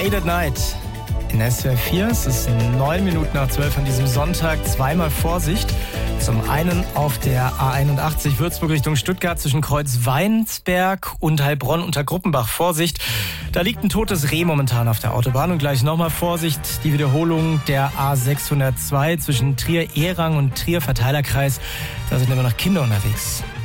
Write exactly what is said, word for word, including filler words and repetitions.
Late at Night in S W R vier. Es ist neun Minuten nach zwölf an diesem Sonntag. Zweimal Vorsicht. Zum einen auf der A einundachtzig Würzburg Richtung Stuttgart zwischen Kreuzweinsberg und Heilbronn unter Gruppenbach. Vorsicht, da liegt ein totes Reh momentan auf der Autobahn. Und gleich nochmal Vorsicht, die Wiederholung der A sechshundertzwei zwischen Trier-Ehrang und Trier-Verteilerkreis. Da sind immer noch Kinder unterwegs.